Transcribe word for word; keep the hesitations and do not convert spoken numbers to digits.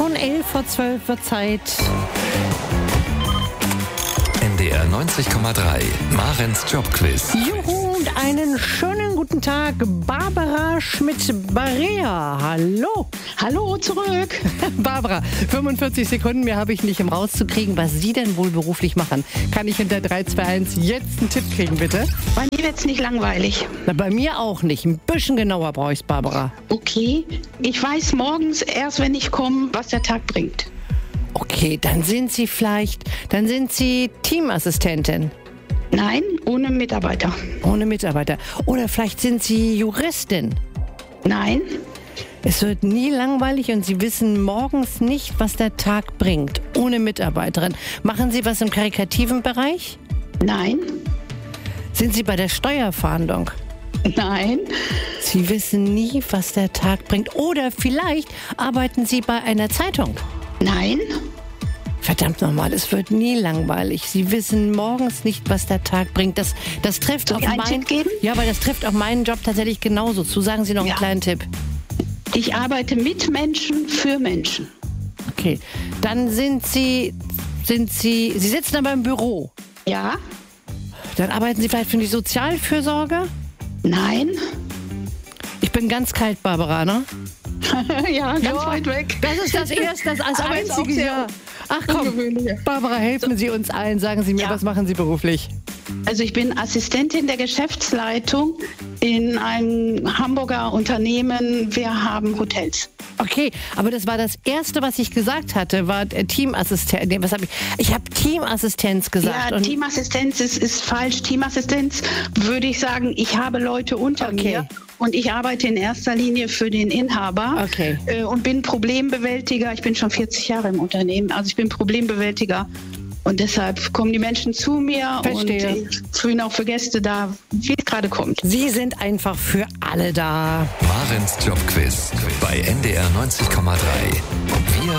Schon elf vor zwölf wird Zeit. N D R neunzig Komma drei, Marens Jobquiz. Juhu und einen schönen guten Tag, Barbara Schmidt-Barea. Hallo. Hallo, zurück. Barbara, fünfundvierzig Sekunden mehr habe ich nicht, um rauszukriegen, was Sie denn wohl beruflich machen. Kann ich hinter drei zwei eins jetzt einen Tipp kriegen, bitte? Bei mir wird es nicht langweilig. Na, bei mir auch nicht. Ein bisschen genauer brauche ich es, Barbara. Okay, ich weiß morgens erst, wenn ich komme, was der Tag bringt. Okay, dann sind Sie vielleicht, dann sind Sie Teamassistentin. Nein, ohne Mitarbeiter. Ohne Mitarbeiter. Oder vielleicht sind Sie Juristin. Nein. Es wird nie langweilig und Sie wissen morgens nicht, was der Tag bringt. Ohne Mitarbeiterin. Machen Sie was im karikativen Bereich? Nein. Sind Sie bei der Steuerfahndung? Nein. Sie wissen nie, was der Tag bringt. Oder vielleicht arbeiten Sie bei einer Zeitung? Nein. Verdammt nochmal, es wird nie langweilig. Sie wissen morgens nicht, was der Tag bringt. Das, das trifft Soll auf ich einen meinen, Tipp geben? Ja, aber das trifft auch meinen Job tatsächlich genauso zu. Sagen Sie noch Ja. einen kleinen Tipp. Ich arbeite mit Menschen für Menschen. Okay, dann sind Sie, sind Sie, Sie sitzen aber im Büro. Ja. Dann arbeiten Sie vielleicht für die Sozialfürsorge? Nein. Ich bin ganz kalt, Barbara, ne? Ja, ganz Ja, weit weg. Das ist das Erste, das als Aber ist auch einzige. sehr Ja. Ach komm, ungewöhnlich. Barbara, helfen Sie uns allen. Sagen Sie mir, Ja. was machen Sie beruflich? Also ich bin Assistentin der Geschäftsleitung in einem Hamburger Unternehmen. Wir haben Hotels. Okay, aber das war das Erste, was ich gesagt hatte, war äh, Teamassistenz. Nee, was habe ich? Ich habe Teamassistenz gesagt. Ja, und Teamassistenz ist, ist falsch. Teamassistenz würde ich sagen, ich habe Leute unter Okay. mir und ich arbeite in erster Linie für den Inhaber Okay. äh, und bin Problembewältiger. Ich bin schon vierzig Jahre im Unternehmen, also ich bin Problembewältiger. Und deshalb kommen die Menschen zu mir Verstehe. und ich bin auch für Gäste da, wie es gerade kommt. Sie sind einfach für alle da. Marens Jobquiz bei N D R neunzig Komma drei. Wir